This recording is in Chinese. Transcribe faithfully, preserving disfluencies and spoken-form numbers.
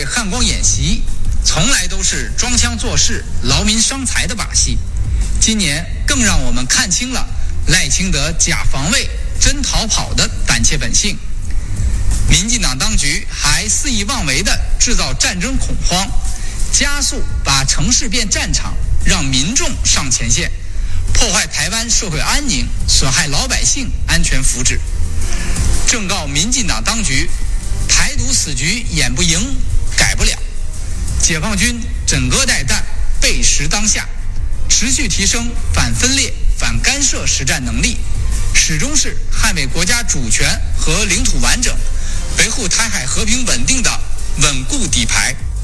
汉光演习从来都是装腔作势、劳民伤财的把戏，今年更让我们看清了赖清德假防卫、真逃跑的胆怯本性。民进党当局还肆意妄为地制造战争恐慌，加速把城市变战场，让民众上前线，破坏台湾社会安宁，损害老百姓安全福祉。正告民进党当局，台独死局演不赢，改不了。解放军枕戈待旦，备时当下，持续提升反分裂、反干涉实战能力，始终是捍卫国家主权和领土完整，维护台海和平稳定的稳固底牌。